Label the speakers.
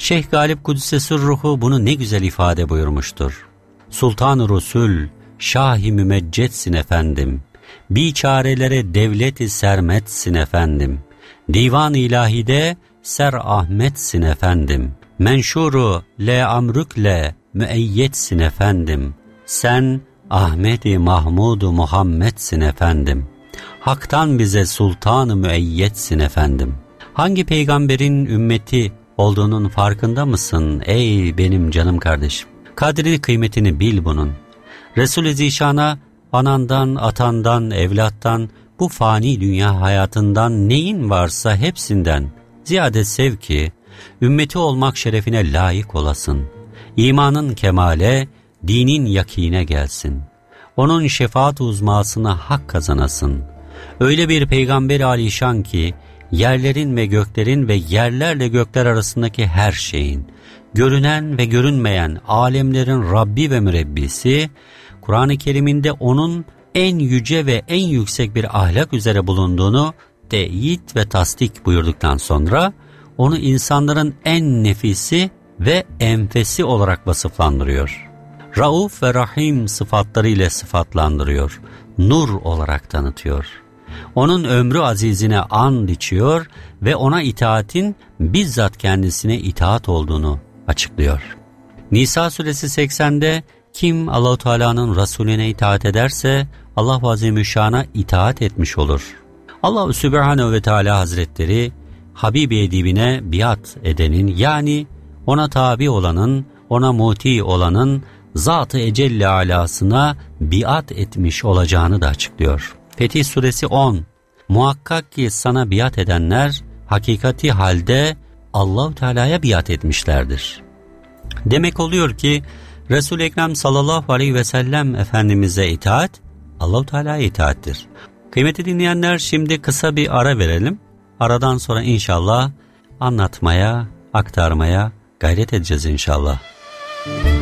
Speaker 1: Şeyh Galip Kuddisesi Ruhu bunu ne güzel ifade buyurmuştur. Sultan-ı Resul, Şah-ı Mümeccetsin efendim. Biçarelere devlet-i sermetsin efendim. Divan-ı ilahide Ser Ahmetsin efendim. Menşuru le amrükle müeyyetsin efendim. Sen Ahmet-i Mahmud-u Muhammed'sin efendim. Hak'tan bize sultan-ı müeyyetsin efendim. Hangi peygamberin ümmeti olduğunun farkında mısın ey benim canım kardeşim? Kadrini kıymetini bil bunun. Resul-i Zişan'a anandan, atandan, evlattan, bu fani dünya hayatından neyin varsa hepsinden ziyade sev ki ümmeti olmak şerefine layık olasın. İmanın kemale, dinin yakine gelsin. Onun şefaat uzmasına hak kazanasın. Öyle bir peygamber-i alişan ki yerlerin ve göklerin ve yerlerle gökler arasındaki her şeyin, görünen ve görünmeyen alemlerin Rabbi ve mürebbisi, Kur'an-ı Kerim'inde onun en yüce ve en yüksek bir ahlak üzere bulunduğunu teyit ve tasdik buyurduktan sonra onu insanların en nefisi ve enfesi olarak vasıflandırıyor. Rauf ve Rahim sıfatları ile sıfatlandırıyor. Nur olarak tanıtıyor. Onun ömrü azizine and içiyor ve ona itaatin bizzat kendisine itaat olduğunu açıklıyor. Nisa suresi 80'de kim Allah-u Teala'nın Resulüne itaat ederse Allah-u Azimüşşan'a itaat etmiş olur. Allah-u Sübhanehu ve Teala Hazretleri Habibi edibine biat edenin, yani ona tabi olanın, ona muti olanın Zat-ı Ecelle Alasına biat etmiş olacağını da açıklıyor. Fetih suresi 10. Muhakkak ki sana biat edenler hakikati halde Allah-u Teala'ya biat etmişlerdir. Demek oluyor ki Resul-i Ekrem sallallahu aleyhi ve sellem Efendimiz'e itaat Allah-u Teala'ya itaattir. Kıymetli dinleyenler, şimdi kısa bir ara verelim. Aradan sonra inşallah anlatmaya, aktarmaya gayret edeceğiz inşallah.